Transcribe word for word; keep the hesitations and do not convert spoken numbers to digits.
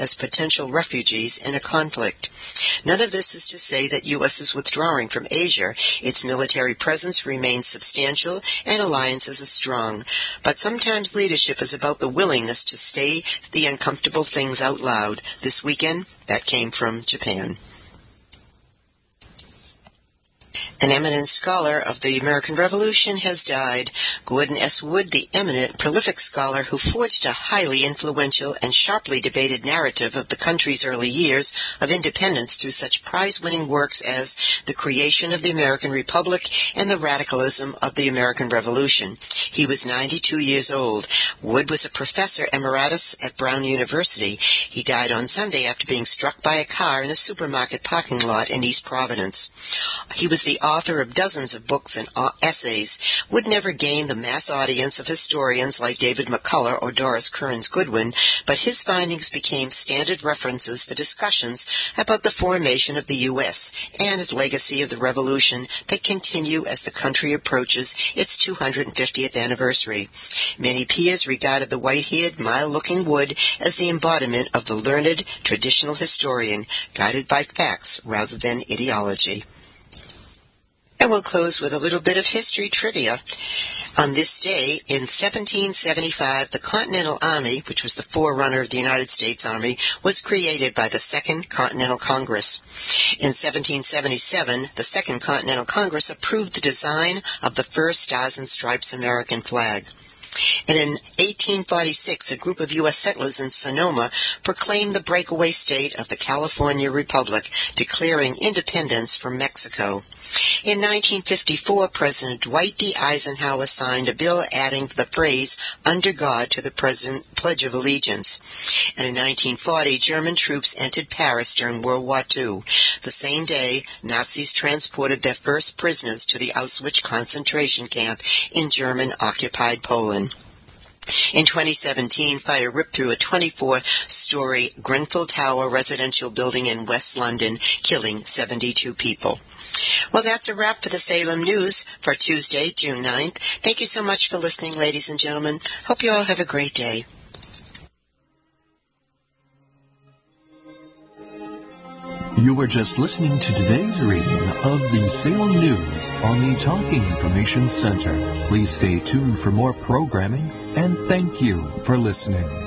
as potential refugees in a conflict. None of this is to say that U S is withdrawing from Asia. Its military presence remains substantial and alliances are strong. But sometimes leadership is about the willingness to say the uncomfortable things out loud. This weekend, that came from Japan. An eminent scholar of the American Revolution has died. Gordon S. Wood, the eminent, prolific scholar who forged a highly influential and sharply debated narrative of the country's early years of independence through such prize-winning works as The Creation of the American Republic and The Radicalism of the American Revolution. He was ninety-two years old. Wood was a professor emeritus at Brown University. He died on Sunday after being struck by a car in a supermarket parking lot in East Providence. He was the author of dozens of books and essays. Wood never gained the mass audience of historians like David McCullough or Doris Kearns Goodwin, but his findings became standard references for discussions about the formation of the U S and its legacy of the Revolution that continue as the country approaches its two hundred fiftieth anniversary. Many peers regarded the white-haired, mild-looking Wood as the embodiment of the learned, traditional historian, guided by facts rather than ideology. And we'll close with a little bit of history trivia. On this day, in seventeen seventy-five, the Continental Army, which was the forerunner of the United States Army, was created by the Second Continental Congress. In seventeen seventy-seven, the Second Continental Congress approved the design of the first Stars and Stripes American flag. And in eighteen forty-six, a group of U S settlers in Sonoma proclaimed the breakaway state of the California Republic, declaring independence from Mexico. In nineteen fifty-four, President Dwight D. Eisenhower signed a bill adding the phrase, "Under God," to the President Pledge of Allegiance. And in nineteen forty, German troops entered Paris during World War Two. The same day, Nazis transported their first prisoners to the Auschwitz concentration camp in German-occupied Poland. In twenty seventeen, fire ripped through a twenty-four story Grenfell Tower residential building in West London, killing seventy-two people. Well, that's a wrap for the Salem News for Tuesday, June ninth. Thank you so much for listening, ladies and gentlemen. Hope you all have a great day. You were just listening to today's reading of the Salem News on the Talking Information Center. Please stay tuned for more programming, and thank you for listening.